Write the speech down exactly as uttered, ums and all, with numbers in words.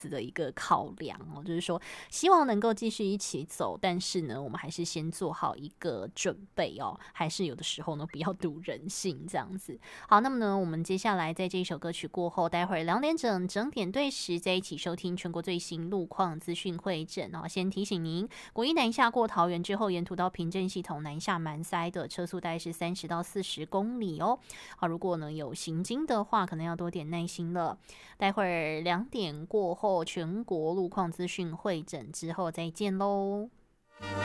的一个考量哦，就是说希望能够继续一起走，但是呢，我们还是先做好一个准备哦，还是有的时候呢，不要赌人性这样子。好，那么呢，我们接下来在这一首歌曲过后，待会儿两点整整点对时，在一起收听全国最新路况资讯会诊哦。先提醒您，国一南下过桃园之后，沿途到平镇系统南下蛮塞的，车速大概是三十到四十公里哦。好，如果呢有行经的话，可能要多点耐心了。待会儿两点过后，全国路况资讯会诊之后再见喽。